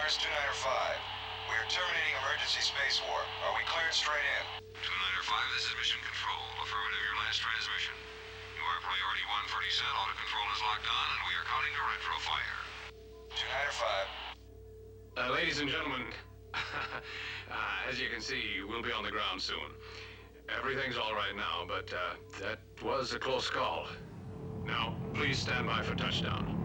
Mars 295. We are terminating emergency space warp. Are we cleared straight in? 295, this is Mission Control. Affirmative, your last transmission. You are priority 1 for descent. Auto control is locked on, and we are counting to retro fire. 295. Ladies and gentlemen, as you can see, we'll be on the ground soon. Everything's all right now, but that was a close call. Now, please stand by for touchdown.